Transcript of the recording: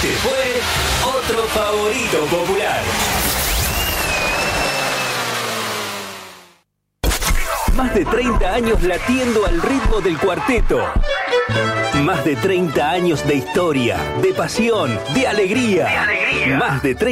Este fue otro favorito popular. Más de 30 años latiendo al ritmo del cuarteto. Más de 30 años de historia, de pasión, de alegría. Más de 30